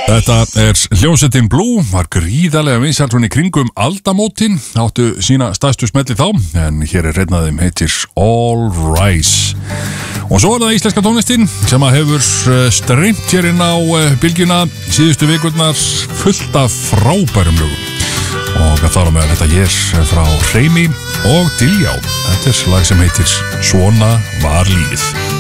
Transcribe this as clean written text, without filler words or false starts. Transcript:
Þetta hljómsveitin Blue, var gríðarlega vinsæl svona í kringum aldamótin, áttu sína stærstu smelli þá, en hér einn af þeim heitir All Rise. Og svo það íslenska tónlistin sem að hefur streymt hér inn á bylgjuna síðustu vikurnar fullt af frábærum lögum. Og það þarf með þetta hér frá Hreimi og Diljá. Þetta lag sem heitir Svona var lífið.